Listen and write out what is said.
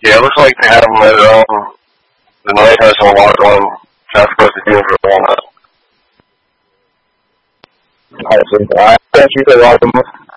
Yeah, it looks like they have them at the Night House on Walk South Coast of Denver. I see. Thank you for welcome.